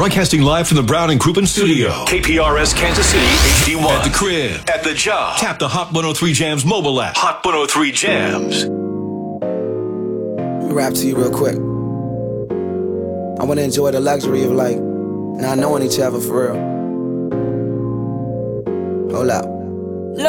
Broadcasting live from the Brown and Crouppen studio. KPRS Kansas City, HD1. At the crib. At the job. Tap the Hot 103 Jams mobile app. Hot 103 Jams. Let me rap to you real quick. I want to enjoy the luxury of like not knowing each other for real. Hold up.